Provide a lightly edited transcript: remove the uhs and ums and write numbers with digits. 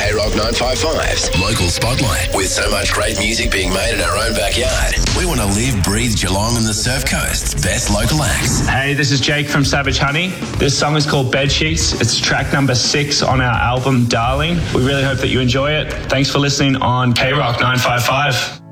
K-Rock 955's Local Spotlight. With so much great music being made in our own backyard, we want to live, breathe Geelong and the Surf Coast's best local acts. Hey, this is Jake from Savage Honey. This song is called Bed Sheets. It's track number 6 on our album, Darling. We really hope that you enjoy it. Thanks for listening on K-Rock 955.